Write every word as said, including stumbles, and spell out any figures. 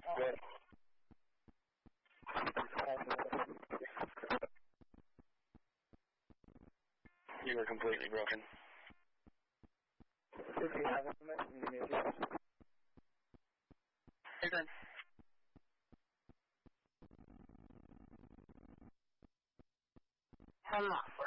Good. You were completely broken. If you have a minute, you need to. Hey, then. Hello.